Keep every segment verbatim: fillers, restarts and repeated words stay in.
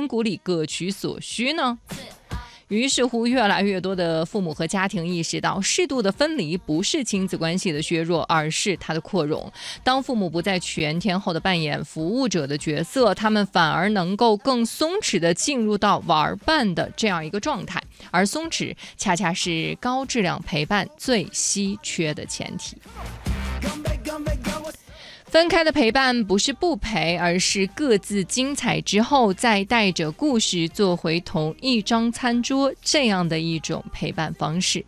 谷里各取所需呢？于是乎，越来越多的父母和家庭意识到，适度的分离不是亲子关系的削弱，而是它的扩容。当父母不再全天候的扮演服务者的角色，他们反而能够更松弛的进入到玩伴的这样一个状态，而松弛恰恰是高质量陪伴最稀缺的前提。分开的陪伴不是不陪，而是各自精彩之后再带着故事坐回同一张餐桌，这样的一种陪伴方式。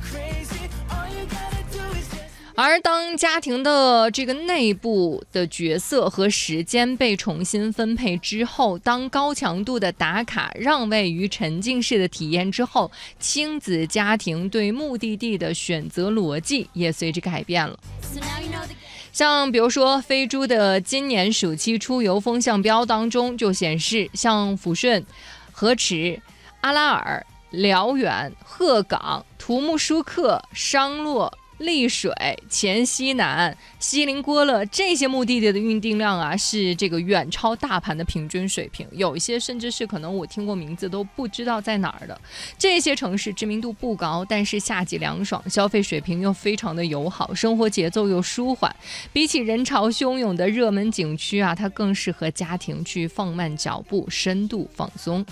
而当家庭的这个内部的角色和时间被重新分配之后，当高强度的打卡让位于沉浸式的体验之后，亲子家庭对目的地的选择逻辑也随之改变了。像比如说飞猪的今年暑期出游风向标当中就显示，像抚顺、河池、阿拉尔、辽源、鹤岗、图木舒克、商洛、丽水、黔西南、锡林郭勒这些目的地的预订量啊，是这个远超大盘的平均水平，有一些甚至是可能我听过名字都不知道在哪儿的。这些城市知名度不高，但是夏季凉爽，消费水平又非常的友好，生活节奏又舒缓。比起人潮汹涌的热门景区啊，它更适合家庭去放慢脚步，深度放松。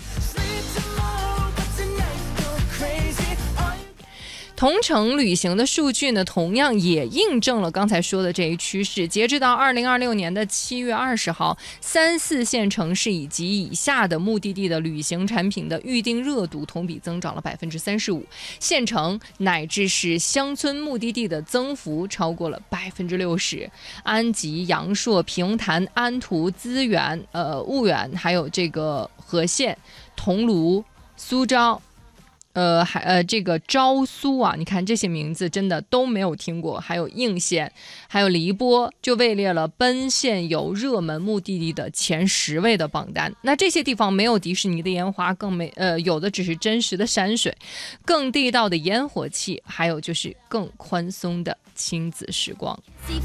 同城旅行的数据呢，同样也印证了刚才说的这一趋势。截至到二零二六年的七月二十号，三四线城市以及以下的目的地的旅行产品的预订热度同比增长了百分之三十五，县城乃至是乡村目的地的增幅超过了百分之六十。安吉、阳朔、平潭、安图、资源、呃婺源，还有这个和县、桐庐、苏州。呃，还呃，这个昭苏啊，你看这些名字真的都没有听过，还有应县，还有黎波，就位列了奔现游热门目的地的前十位的榜单。那这些地方没有迪士尼的烟花，更没呃有的只是真实的山水，更地道的烟火气，还有就是更宽松的亲子时光。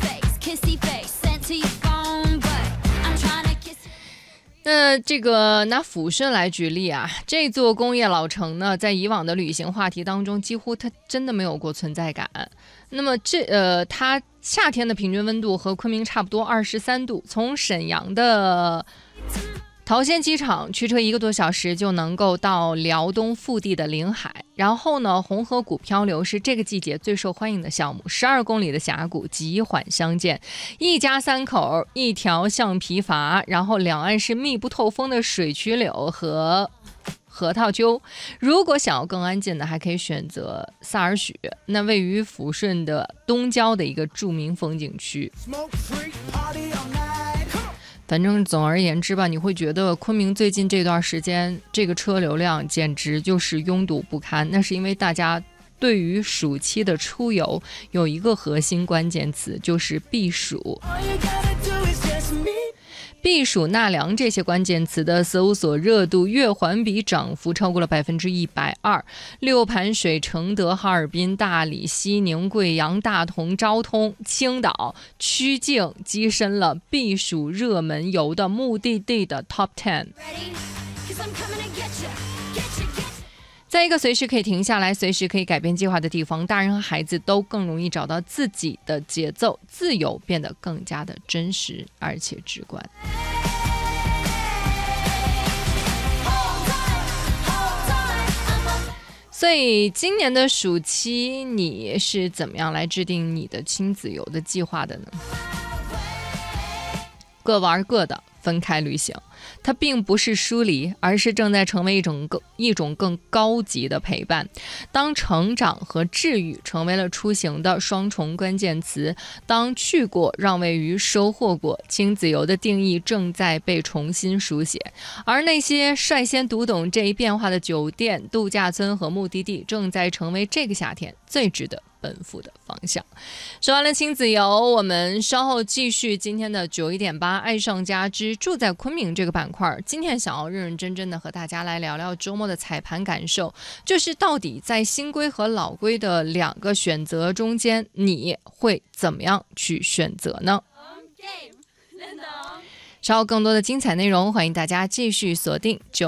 那这个拿抚顺来举例啊，这座工业老城呢，在以往的旅行话题当中，几乎它真的没有过存在感。那么这呃，它夏天的平均温度和昆明差不多二十三度，从沈阳的桃仙机场驱车一个多小时就能够到辽东腹地的临海。然后呢，红河谷漂流是这个季节最受欢迎的项目，十二公里的峡谷极缓相见，一家三口，一条橡皮筏，然后两岸是密不透风的水曲柳和核桃丘。如果想要更安静的，还可以选择萨尔许，那位于抚顺的东郊的一个著名风景区。反正总而言之吧，你会觉得昆明最近这段时间这个车流量简直就是拥堵不堪，那是因为大家对于暑期的出游有一个核心关键词，就是避暑。避暑纳凉这些关键词的搜索热度月环比涨幅超过了百分之一百二，六盘水、承德、哈尔滨、大理、西宁、贵阳、大同、昭通、青岛、曲靖跻身了避暑热门游的目的地的 Top 十。在一个随时可以停下来，随时可以改变计划的地方，大人和孩子都更容易找到自己的节奏，自由变得更加的真实而且直观。所以今年的暑期你是怎么样来制定你的亲子游的计划的呢？各玩各的，分开旅行，它并不是疏离，而是正在成为一种更一种更高级的陪伴。当成长和治愈成为了出行的双重关键词，当去过让位于收获过，亲子游的定义正在被重新书写。而那些率先读懂这一变化的酒店、度假村和目的地，正在成为这个夏天最值得奔赴的方向。说完了亲子游，我们稍后继续今天的九一点八爱上家之住在昆明这个板块。今天想要认认真真的和大家来聊聊周末的彩盘感受，就是到底在新规和老规的两个选择中间，你会怎么样去选择呢？稍后更多的精彩内容，欢迎大家继续锁定九